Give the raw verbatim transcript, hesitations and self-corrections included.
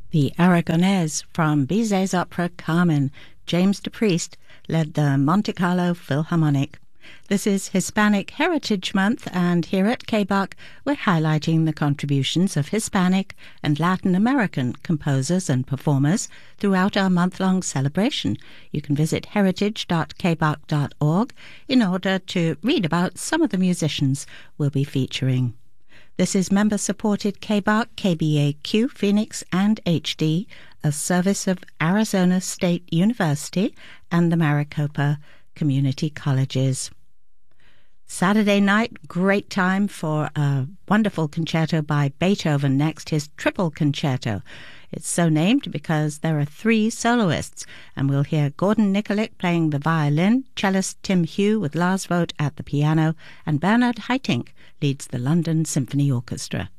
The Aragonese from Bizet's opera Carmen. James de Priest led the Monte Carlo Philharmonic. This is Hispanic Heritage Month, and here at K B A C we're highlighting the contributions of Hispanic and Latin American composers and performers throughout our month-long celebration. You can visit heritage dot k b a c dot org in order to read about some of the musicians we'll be featuring. This is member-supported K B A C, K B A Q, Phoenix, and H D, a service of Arizona State University and the Maricopa Community Colleges. Saturday night, great time for a wonderful concerto by Beethoven next, his Triple Concerto. It's so named because there are three soloists, and we'll hear Gordon Nikolic playing the violin, cellist Tim Hugh with Lars Vogt at the piano, and Bernard Haitink leads the London Symphony Orchestra.